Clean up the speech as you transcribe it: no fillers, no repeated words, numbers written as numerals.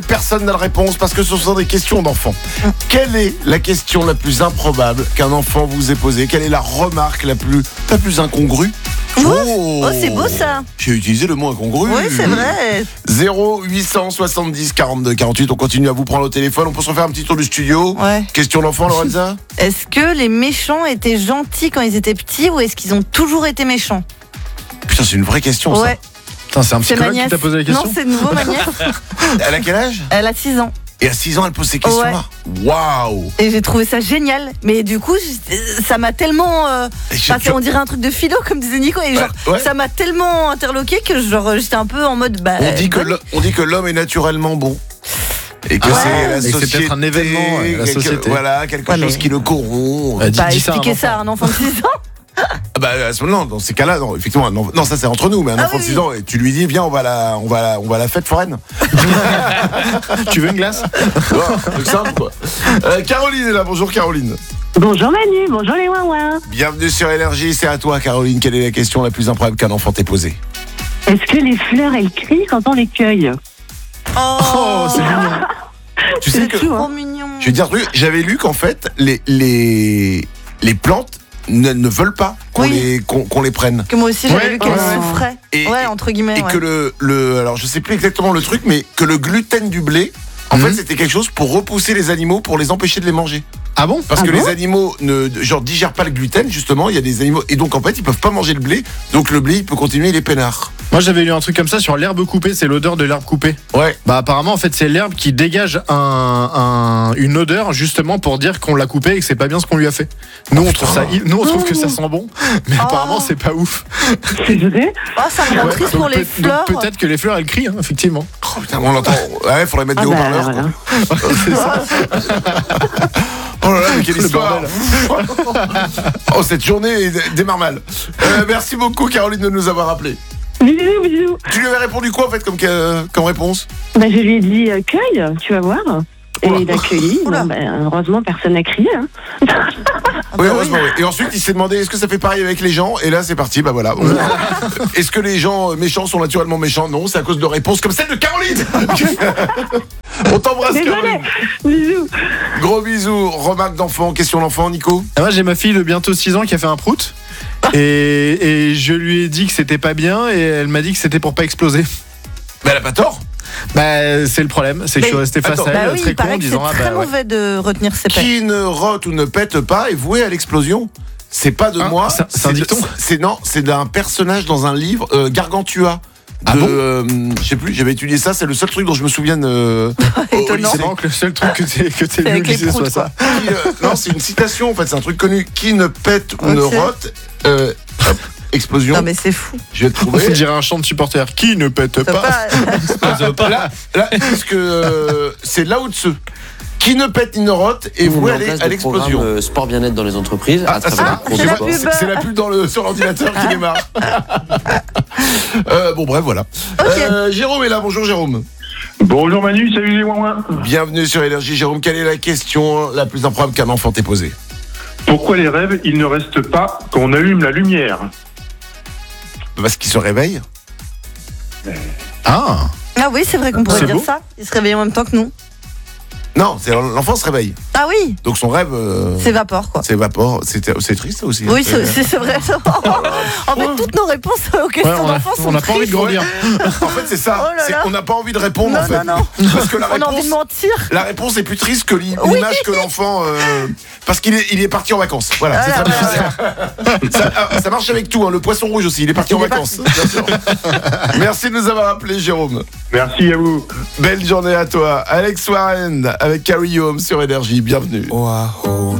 Personne n'a de réponse parce que ce sont des questions d'enfants. Quelle est la question la plus improbable qu'un enfant vous ait posée? Quelle est la remarque la plus incongrue? Oh, c'est beau ça. J'ai utilisé le mot incongru. Oui, c'est vrai. 0870 42 48. On continue à vous prendre au téléphone. On peut se refaire un petit tour du studio. Ouais. Question d'enfant, Lorenza. Est-ce que les méchants étaient gentils quand ils étaient petits ou est-ce qu'ils ont toujours été méchants? Putain, c'est une vraie question, ça. Ouais. Putain, c'est un C'est ma psychologue qui nièce. t'a posé la question. Non, c'est nouveau ma nièce. Elle a quel âge? Elle a 6 ans. Et à 6 ans, elle pose ces questions-là. Waouh. Et j'ai trouvé ça génial. Mais du coup, ça m'a tellement... on dirait un truc de philo, comme disait Nico. Et genre, Ouais. ça m'a tellement interloqué que genre, j'étais un peu en mode... On dit que l'homme est naturellement bon. Et que Ouais. c'est la Et que c'est société. peut-être un événement, la société. Voilà, quelque Ouais, chose mais- qui le corrompt. Dis ça à un expliquer ça à enfant. un enfant de 6 ans. Ah bah, à ce moment-là, dans ces cas-là, non, effectivement, non, ça c'est entre nous, mais un enfant de 6 ans, et tu lui dis, viens, on va à la fête foraine. Tu veux une glace? C'est simple, quoi. Caroline est là, bonjour Caroline. Bonjour Manu, bonjour les ouin-ouin. Bienvenue sur Énergie, c'est à toi Caroline. Quelle est la question la plus improbable qu'un enfant t'ait posée? Est-ce que les fleurs, elles crient quand on les cueille? Oh, c'est mignon. Tu sais que, Trop mignon. je vais te dire un truc, j'avais lu qu'en fait, les plantes ne veulent pas qu'on les prenne. Que moi aussi, j'avais Ouais, vu qu'elle ouais. souffrait. Et- Ouais, entre guillemets. Et ouais. que alors je sais plus exactement le truc, mais que le gluten du blé, en fait, c'était quelque chose pour repousser les animaux, pour les empêcher de les manger. Ah bon? Parce que les animaux ne digèrent pas le gluten, justement, il y a des animaux, et donc en fait, ils peuvent pas manger le blé, donc le blé, il peut continuer, il est peinard. Moi j'avais lu un truc comme ça sur l'herbe coupée, c'est l'odeur de l'herbe coupée. Ouais. Bah apparemment en fait c'est l'herbe qui dégage une odeur justement pour dire qu'on l'a coupée et que c'est pas bien ce qu'on lui a fait. Nous on trouve que ça sent bon, mais apparemment c'est pas ouf. C'est vrai? Oh, ça me rend Ouais, triste donc pour les fleurs. donc peut-être que les fleurs elles crient hein, effectivement. Oh putain, on l'entend. Ouais, faudrait mettre des haut-parleurs. voilà. quoi. C'est ça. Oh là là, mais quelle Le histoire. bordel. Oh, cette journée démarre mal. Merci beaucoup Caroline de nous avoir appelé. Bisous, bisous. Tu lui avais répondu quoi en fait comme réponse? Bah, je lui ai dit cueille, tu vas voir. Et Oula. il a cueilli. Oula. Bon, bah, heureusement, personne n'a crié. Hein. Oui, heureusement, oui. Et ensuite, il s'est demandé est-ce que ça fait pareil avec les gens? Et là, c'est parti, bah voilà. Est-ce que les gens méchants sont naturellement méchants? Non, c'est à cause de réponses comme celle de Caroline. On t'embrasse, Désolé. Caroline. Bisous. Gros bisous. Remarque d'enfant, question d'enfant, Nico. Moi j'ai ma fille de bientôt 6 ans qui a fait un prout et je lui ai dit que c'était pas bien et elle m'a dit que c'était pour pas exploser. Mais elle a pas tort. Bah c'est le problème, c'est que je suis resté face attends. à elle Bah oui, très il con en paraît que c'est disant très ouais. mauvais de retenir ses pets. Qui ne rote ou ne pète pas est voué à l'explosion. C'est pas de Hein, moi. c'est un dicton. C'est d'un personnage dans un livre, Gargantua. Ah bon Je sais plus, j'avais étudié ça, c'est le seul truc dont je me souviens au Étonnant. lycée. C'est marrant que le seul truc que t'es avec lu les soit proutes, ça. Non, c'est une citation en fait, c'est un truc connu. Qui ne pète ou Ok. ne rote, hop, explosion. Non mais c'est fou. Je vais te On trouver. dirait un chant de supporter. Qui ne pète T'as pas? Là, parce que c'est Lao Tzu. Qui ne pète ni ne rote est Nous, on voué met en place à des l'explosion. programmes, sport bien-être dans les entreprises à travers c'est le la projet pub. sport. C'est la pub sur l'ordinateur qui démarre. Bon bref, voilà. Jérôme est là, bonjour Jérôme. Bonjour Manu, salut les ouin-ouin. Bienvenue sur Énergie. Jérôme, quelle est la question la plus improbable qu'un enfant t'ait posée? Pourquoi les rêves, ils ne restent pas quand on allume la lumière? Parce qu'il se réveille. Ah. Ah oui, c'est vrai qu'on pourrait C'est dire beau. ça. Il se réveille en même temps que nous. Non, c'est l'enfant se réveille. Ah oui, Donc son rêve s'évapore quoi. s'évapore. C'est triste ça aussi. Oui, c'est vrai. En fait, toutes nos réponses aux questions d'enfants sont on n'a pas envie de tristes. grandir. En fait, c'est ça. Oh là C'est là. qu'on n'a pas envie de répondre Non, en fait. non. Parce que On a envie de mentir. la réponse est plus triste que l'image que l'enfant. Parce qu'il est parti en vacances. Voilà, c'est Voilà, très difficile. Ça marche avec tout. Hein. Le poisson rouge aussi, il est parti en Il est vacances. Bien sûr. Merci de nous avoir appelés, Jérôme. Merci à vous. Belle journée à toi. Alex Warren avec Carry You Home sur Énergie. Bienvenue. Oh, I hold